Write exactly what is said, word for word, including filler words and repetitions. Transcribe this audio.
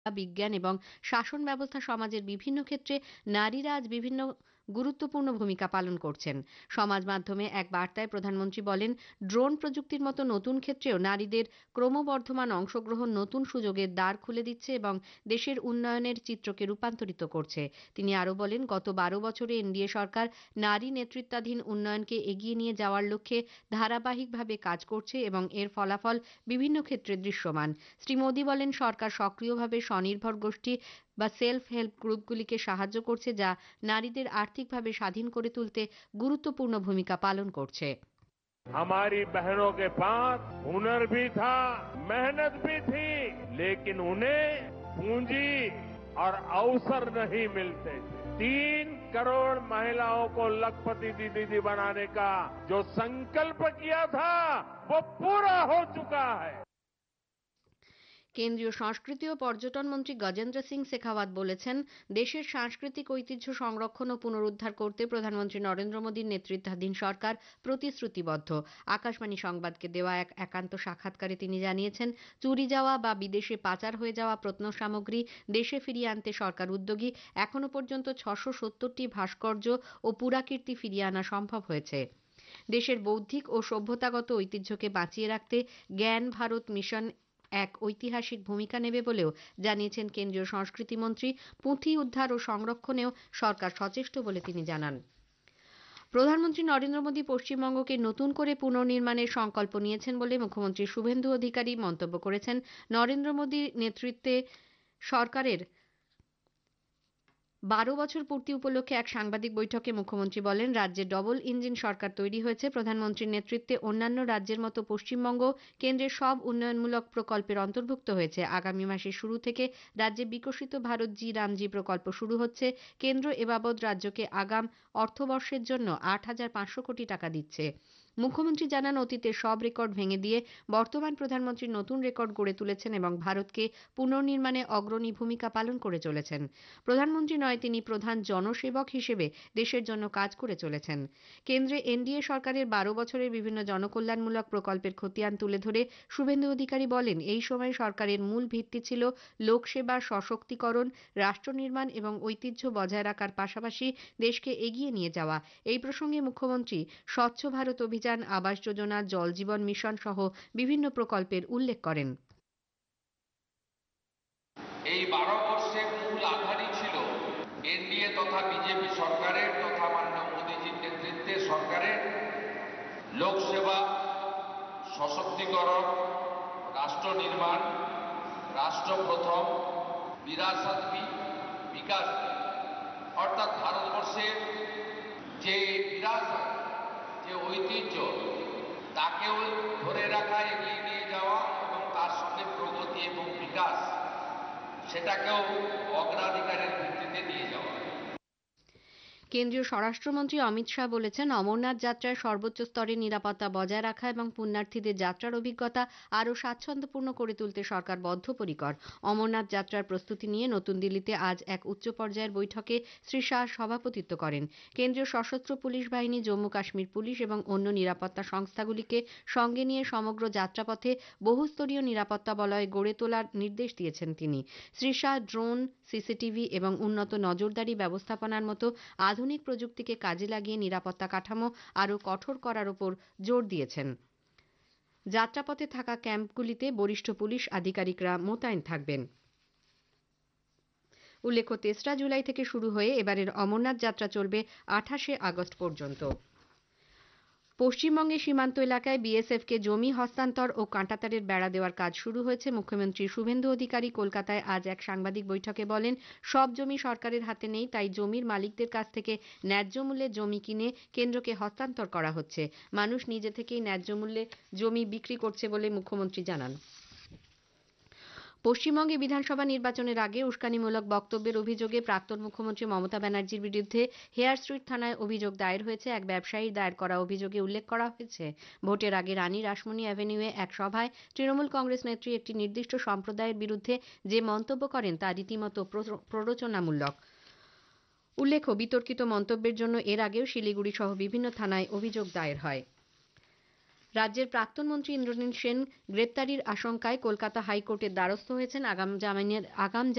বিজ্ঞান এবং শাসন ব্যবস্থা সমাজের বিভিন্ন ক্ষেত্রে নারীরা আজ বিভিন্ন গুরুত্বপূর্ণ ভূমিকা পালন করছেন। সমাজ মাধ্যমে এক বার্তায় প্রধানমন্ত্রী বলেন, ড্রোন প্রযুক্তির মতো নতুন ক্ষেত্রেও নারীদের ক্রমবর্ধমান অংশগ্রহণ নতুন সুযোগের দ্বার খুলে দিচ্ছে এবং দেশের উন্নয়নের চিত্রকে রূপান্তরিত করছে। তিনি আরও বলেন, গত বারো বছরে এনডিএ সরকার নারী নেতৃত্বাধীন উন্নয়নকে এগিয়ে নিয়ে যাওয়ার লক্ষ্যে ধারাবাহিকভাবে কাজ করছে এবং এর ফলাফল বিভিন্ন ক্ষেত্রে দৃশ্যমান। শ্রী মোদী বলেন, সরকার সক্রিয়ভাবে স্বনির্ভর গোষ্ঠী বা সেলফ হেল্প গ্রুপগুলিকে সাহায্য করছে, যা নারীদের আর্থিকভাবে স্বাধীন করে তুলতে গুরুত্বপূর্ণ ভূমিকা পালন করছে। हमारी बहनों के पास हुनर भी था, मेहनत भी थी, लेकिन उन्हें पूंजी और अवसर नहीं मिलते थे। तीन करोड़ महिलाओं को लखपति दीदी बनाने का जो संकल्प किया था वो पूरा हो चुका है। কেন্দ্রীয় সংস্কৃতি ও পর্যটন মন্ত্রী গজেন্দ্র সিং শেখাওয়াত বলেছেন, দেশের সাংস্কৃতিক ঐতিহ্য সংরক্ষণ ও পুনরুদ্ধার করতে প্রধানমন্ত্রী নরেন্দ্র মোদীর নেতৃত্বাধীন সরকার প্রতিশ্রুতিবদ্ধ। আকাশবাণী সংবাদকে দেওয়া এক একান্ত সাক্ষাৎকারে তিনি জানিয়েছেন, চুরি যাওয়া বা বিদেশে পাচার হয়ে যাওয়া প্রত্নসামগ্রী দেশে ফিরিয়ে আনতে সরকার উদ্যোগী। এখনো পর্যন্ত ছশো সত্তরটি ভাস্কর্য ও পুরাকীর্তি ফিরিয়ে আনা সম্ভব হয়েছে। দেশের বৌদ্ধিক ও সভ্যতাগত ঐতিহ্যকে বাঁচিয়ে রাখতে জ্ঞান ভারত মিশন এক ঐতিহাসিক ভূমিকা নেবে বলেও জানিয়েছেন কেন্দ্রীয় সংস্কৃতি মন্ত্রী। পুঁথি উদ্ধার ও সংরক্ষণেও সরকার সচেষ্ট বলে তিনি জানান। প্রধানমন্ত্রী নরেন্দ্র মোদী পশ্চিমবঙ্গকে নতুন করে পুনর্নির্মাণের সংকল্প নিয়েছেন বলে মুখ্যমন্ত্রী শুভেন্দু অধিকারী মন্তব্য করেছেন। নরেন্দ্র মোদীর নেতৃত্বে সরকারের বারো বছর পূর্তি উপলক্ষে এক সাংবাদিক বৈঠকে মুখ্যমন্ত্রী বলেন, রাজ্যে ডবল ইঞ্জিন সরকার তৈরি হয়েছে। প্রধানমন্ত্রীর নেতৃত্বে অন্যান্য রাজ্যের মতো পশ্চিমবঙ্গ কেন্দ্রের সব উন্নয়নমূলক প্রকল্পের অন্তর্ভুক্ত হয়েছে। আগামী মাসের শুরু থেকে রাজ্যে বিকশিত ভারত জি রামজি প্রকল্প শুরু হচ্ছে। কেন্দ্র এ বাবদ রাজ্যকে আগাম অর্থবর্ষের জন্য আট হাজার পাঁচশো কোটি টাকা দিচ্ছে। মুখ্যমন্ত্রী জানান, অতীতের সব রেকর্ড ভেঙে দিয়ে বর্তমান প্রধানমন্ত্রী নতুন রেকর্ড গড়ে তুলেছেন এবং ভারতকে পুনর্নির্মাণে অগ্রণী ভূমিকা পালন করে চলেছেন। প্রধানমন্ত্রী নয়, তিনি প্রধান জনসেবক হিসেবে দেশের জন্য কাজ করে চলেছেন। কেন্দ্রে এনডিএ সরকারের বারো বছরের বিভিন্ন জনকল্যাণমূলক প্রকল্পের খতিয়ান তুলে ধরে শুভেন্দু অধিকারী বলেন, এই সময় সরকারের মূল ভিত্তি ছিল লোকসেবা, সশক্তিকরণ, রাষ্ট্র নির্মাণ এবং ঐতিহ্য বজায় রাখার পাশাপাশি দেশকে এগিয়ে নিয়ে যাওয়া। এই প্রসঙ্গে মুখ্যমন্ত্রী স্বচ্ছ ভারত অভিযান, আবাস যোজনা, জল জীবন মিশন সহ বিভিন্ন প্রকল্পের উল্লেখ করেন। এই বারো বর্ষের মূল আধারই ছিল এনডিএ তথা বিজেপি সরকারের তথা মাননীয় মোদীজির নেতৃত্বে সরকারের লোকসেবা, সশক্তিকরণ, রাষ্ট্র নির্মাণ, রাষ্ট্র প্রথম, বিরাসত ভি, বিকাশ ভি। অর্থাৎ ভারতবর্ষের যে বিরাসত, যে ঐতিহ্য, তাকেও ধরে রাখা, এগিয়ে নিয়ে যাওয়া এবং তার সঙ্গে প্রগতি এবং বিকাশ, সেটাকেও অগ্রাধিকারের ভিত্তিতে নিয়ে যাওয়া। কেন্দ্রীয় স্বরাষ্ট্রমন্ত্রী অমিত শাহ বলেছেন, অমরনাথ যাত্রায় সর্বোচ্চ স্তরের নিরাপত্তা বজায় রাখা এবং পুণ্যার্থীদের যাত্রার অভিজ্ঞতা আরও স্বাচ্ছন্দ্যপূর্ণ করে তুলতে সরকার বদ্ধপরিকর। অমরনাথ যাত্রার প্রস্তুতি নিয়ে নতুন দিল্লিতে আজ এক উচ্চ পর্যায়ের বৈঠকে শ্রী শাহ সভাপতিত্ব করেন। কেন্দ্রীয় সশস্ত্র পুলিশ বাহিনী, জম্মু কাশ্মীর পুলিশ এবং অন্য নিরাপত্তা সংস্থাগুলিকে সঙ্গে নিয়ে সমগ্র যাত্রাপথে বহুস্তরীয় নিরাপত্তা বলয় গড়ে তোলার নির্দেশ দিয়েছেন তিনি। শ্রী শাহ ড্রোন, সিসিটিভি এবং উন্নত নজরদারি ব্যবস্থাপনার মতো আধুনিক প্রযুক্তিকে কাজে লাগিয়ে নিরাপত্তা কাঠামো আরও কঠোর করার উপর জোর দিয়েছেন। যাত্রাপথে থাকা ক্যাম্পগুলিতে বরিষ্ঠ পুলিশ আধিকারিকরা মোতায়েন থাকবেন। উল্লেখ্য, তেসরা জুলাই থেকে শুরু হয়ে এবারের অমরনাথ যাত্রা চলবে আঠাশে আগস্ট পর্যন্ত। পশ্চিমবঙ্গের সীমান্ত এলাকায় বিএসএফকে জমি হস্তান্তর ও কাঁটাতারের বেড়া দেওয়ার কাজ শুরু হয়েছে। মুখ্যমন্ত্রী শুভেন্দু অধিকারী কলকাতায় আজ এক সাংবাদিক বৈঠকে বলেন, সব জমি সরকারের হাতে নেই, তাই জমির মালিকদের কাছ থেকে ন্যায্য মূল্যে জমি কিনে কেন্দ্রকে হস্তান্তর করা হচ্ছে। মানুষ নিজে থেকেই ন্যায্য মূল্যে জমি বিক্রি করছে বলে মুখ্যমন্ত্রী জানান। পশ্চিমবঙ্গে বিধানসভা নির্বাচনের আগে উস্কানিমূলক বক্তব্যের অভিযোগে প্রাক্তন মুখ্যমন্ত্রী মমতা ব্যানার্জির বিরুদ্ধে হেয়ার স্ট্রিট থানায় অভিযোগ দায়ের হয়েছে। এক ব্যবসায়ীর দায়ের করা অভিযোগে উল্লেখ করা হয়েছে, ভোটের আগে রানী রাসমণি অ্যাভিনিউয়ে এক সভায় তৃণমূল কংগ্রেস নেত্রী একটি নির্দিষ্ট সম্প্রদায়ের বিরুদ্ধে যে মন্তব্য করেন তা রীতিমতো প্ররোচনামূলক। উল্লেখ্য, বিতর্কিত মন্তব্যের জন্য এর আগেও শিলিগুড়ি সহ বিভিন্ন থানায় অভিযোগ দায়ের হয়। রাজ্যের প্রাক্তন মন্ত্রী ইন্দ্রনীল সেন গ্রেপ্তারির আশঙ্কায় কলকাতা হাইকোর্টের দ্বারস্থ হয়েছেন। আগাম জামিনের আগাম